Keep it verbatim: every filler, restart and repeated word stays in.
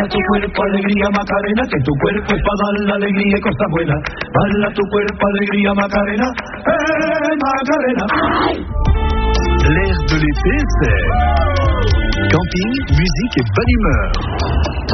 Baila tu cuerpo, alegría, Macarena, que tu cuerpo es para dar la alegría y cosas buenas. Baila tu cuerpo, alegría, Macarena, eh, Macarena. L'air de l'été, c'est camping, musique et bonne humeur.